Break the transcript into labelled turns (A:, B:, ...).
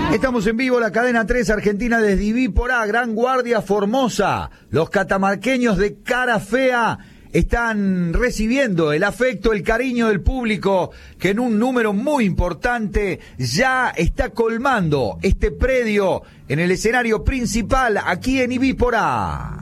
A: Estamos en vivo, la cadena 3 Argentina desde Ibípora, Gran Guardia, Formosa. Los catamarqueños de cara fea están recibiendo el afecto, el cariño del público, que en un número muy importante ya está colmando este predio en el escenario principal aquí en Ibípora.